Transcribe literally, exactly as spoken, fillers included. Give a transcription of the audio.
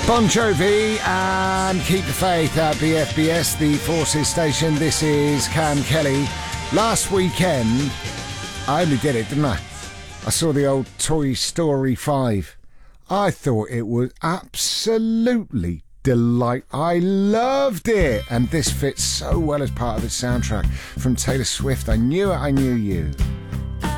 Bon Jovi and Keep the Faith at B F B S, the Forces station. This is Cam Kelly. Last weekend, I only did it, didn't I? I saw the old Toy Story five. I thought it was absolutely delight. I loved it. And this fits so well as part of its soundtrack. From Taylor Swift, I Knew It, I Knew You.